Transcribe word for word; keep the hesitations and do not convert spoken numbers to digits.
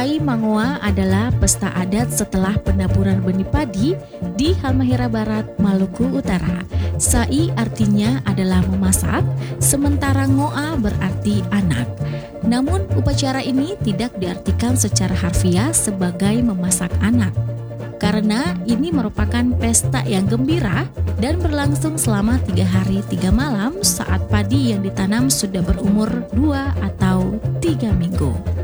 Sai Mangoa adalah pesta adat setelah penaburan benih padi di Halmahera Barat, Maluku Utara. Sai artinya adalah memasak, sementara Ngoa berarti anak. Namun upacara ini tidak diartikan secara harfiah sebagai memasak anak, karena ini merupakan pesta yang gembira dan berlangsung selama tiga hari tiga malam saat padi yang ditanam sudah berumur dua atau tiga minggu.